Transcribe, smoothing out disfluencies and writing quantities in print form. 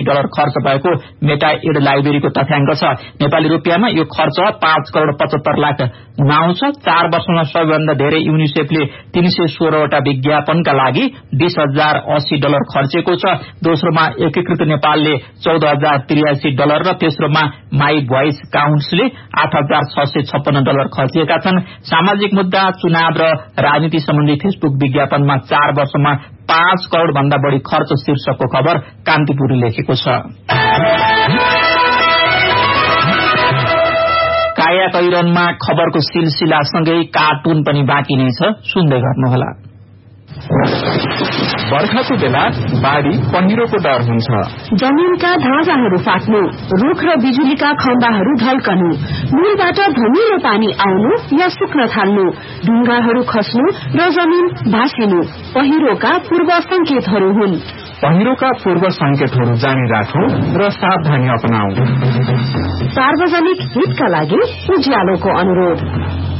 Dollar खर्च भएको मेटा add लाइब्रेरीको तथ्याङ्क छ। नेपाली रुपियाँमा यो खर्च 5,75,00,000 नाउँछ। 4 वर्षमा सबैभन्दा धेरै युनिसेफले 316 वटा विज्ञापनका लागि $20,080 खर्चेको छ। दोस्रोमा एकीकृत नेपालले $14,083 र तेस्रोमा माई भोइस काउन्ट्सले $8,656 खर्चिएका छन्। सामाजिक मुद्दा, चुनाव र राजनीति सम्बन्धी फेसबुक विज्ञापनमा 4 वर्षमा 5 करोड़ भन्दा बढ़ी खर्च शीर्षकको खबर कान्तिपुरी लेखेको छ। काया कैरनमा खबरको सिलसिलासँगै कार्टुन पनि बाँकी नै छ, सुन्दै गर्नुहोला। बर्खाको बेला बाढी पहिरोको डर हुन्छ। जमिनका ढाँचाहरू फाट्नु, रुख र बिजुलीका खम्बाहरू ढल्कनु, मूलबाट धमिलो पानी आउनु या सुक्न थाल्नु, ढुङ्गाहरू खस्नु र जमिन भासिनु पहिरोका पूर्व संकेतहरू हुन्। पहिरोका पूर्व संकेतहरू जानी राखौं र सावधानी अपनाऊ। सार्वजनिक हितका लागि उज्यालोको अनुरोध।